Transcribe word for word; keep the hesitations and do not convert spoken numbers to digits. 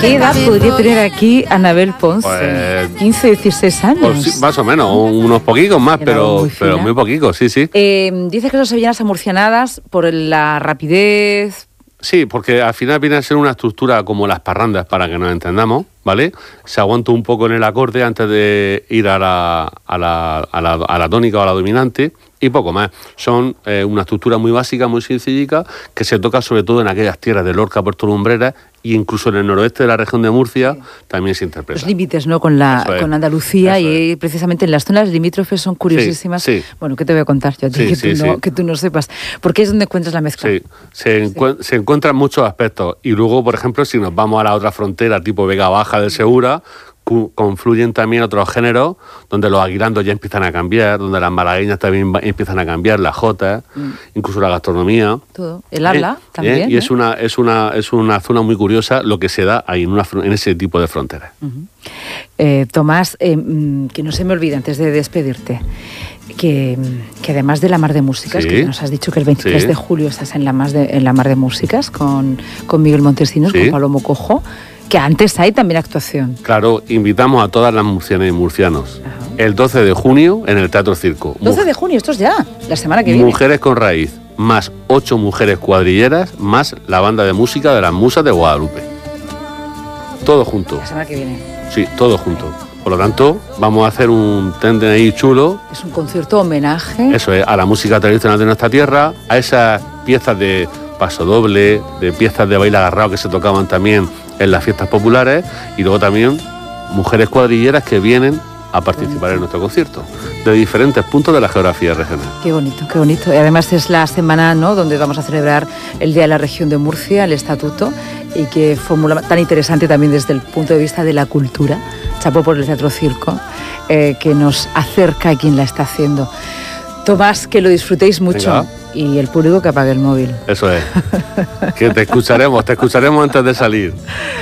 ¿Qué edad podría tener aquí Anabel Ponce? Pues, quince, dieciséis años. Pues sí, más o menos, unos poquitos más, pero muy, pero muy poquitos, sí, sí. Eh, dices que son sevillanas amurcianadas por la rapidez. Sí, porque al final viene a ser una estructura como las parrandas, para que nos entendamos, ¿vale? Se aguanta un poco en el acorde antes de ir a la, a la, a la, a la tónica o a la dominante, y poco más. Son eh, una estructura muy básica, muy sencillica, que se toca sobre todo en aquellas tierras de Lorca, Puerto Lumbreras, y incluso en el noroeste de la región de Murcia, sí, también se interpreta. Los límites, ¿no?, con la es, con Andalucía, y es. precisamente en las zonas limítrofes son curiosísimas. Sí, sí. Bueno, ¿qué te voy a contar yo a ti sí, que, sí, tú no, sí. que tú no sepas? Porque es donde encuentras la mezcla. Sí, se, sí. Encu- se encuentran muchos aspectos. Y luego, por ejemplo, si nos vamos a la otra frontera, tipo Vega Baja del Segura, confluyen también otros géneros donde los aguilandos ya empiezan a cambiar, donde las malagueñas también empiezan a cambiar, las jotas, mm. incluso la gastronomía. Todo. El habla ¿Eh? también. ¿Eh? Y ¿eh? es una es una es una zona muy curiosa lo que se da ahí en, una, en ese tipo de fronteras. Uh-huh. eh, Tomás, eh, que no se me olvide antes de despedirte, que, que además de la Mar de Músicas, sí, que nos has dicho que el veintitrés sí. de julio estás en la, Mar de, en la Mar de Músicas con, con Miguel Montesinos, sí. con Palomo Cojo, que antes hay también actuación. Claro, invitamos a todas las murcianas y murcianos. Ajá. El doce de junio en el Teatro Circo. doce de junio, esto es ya, la semana que viene. Mujeres con raíz, más ocho mujeres cuadrilleras, más la banda de música de las Musas de Guadalupe. Todo junto. La semana que viene. Sí, todo junto. Por lo tanto, vamos a hacer un tenden ahí chulo. Es un concierto homenaje. Eso es, a la música tradicional de nuestra tierra, a esas piezas de paso doble, de piezas de baile agarrado que se tocaban también en las fiestas populares, y luego también mujeres cuadrilleras que vienen a participar en nuestro concierto, de diferentes puntos de la geografía regional. Qué bonito, qué bonito. Y además es la semana, ¿no?, donde vamos a celebrar el Día de la Región de Murcia, el Estatuto, y que fórmula tan interesante también desde el punto de vista de la cultura. Chapó por el Teatro Circo, eh, que nos acerca a quien la está haciendo. Tomás, que lo disfrutéis mucho. Venga. Y el público que apague el móvil. Eso es. Que te escucharemos, te escucharemos antes de salir.